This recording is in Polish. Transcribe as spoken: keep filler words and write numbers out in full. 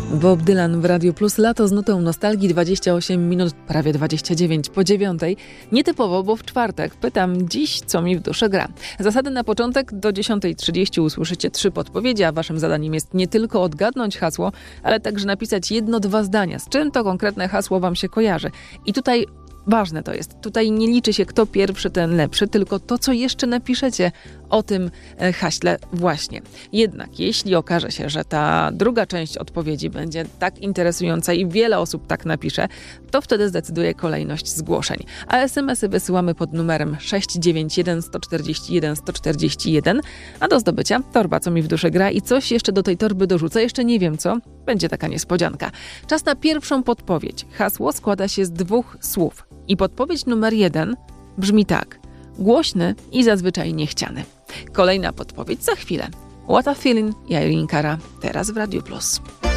Bob Dylan w Radiu Plus. Lato z nutą nostalgii, dwadzieścia osiem minut, prawie dwadzieścia dziewięć po dziewiątej. Nietypowo, bo w czwartek pytam dziś, co mi w duszy gra. Zasady na początek: do dziesiątej trzydzieści usłyszycie trzy podpowiedzi, a waszym zadaniem jest nie tylko odgadnąć hasło, ale także napisać jedno, dwa zdania, z czym to konkretne hasło wam się kojarzy. I tutaj ważne to jest. Tutaj nie liczy się, kto pierwszy, ten lepszy, tylko to, co jeszcze napiszecie o tym haśle właśnie. Jednak jeśli okaże się, że ta druga część odpowiedzi będzie tak interesująca i wiele osób tak napisze, to wtedy zdecyduje kolejność zgłoszeń. A es em esy wysyłamy pod numerem sześć dziewięć jeden, jeden cztery jeden, jeden cztery jeden, a do zdobycia torba, co mi w duszy gra, i coś jeszcze do tej torby dorzucę, jeszcze nie wiem co, będzie taka niespodzianka. Czas na pierwszą podpowiedź. Hasło składa się z dwóch słów i podpowiedź numer jeden brzmi tak: głośny i zazwyczaj niechciany. Kolejna podpowiedź za chwilę. What a Feeling i Irene Cara, teraz w Radiu Plus.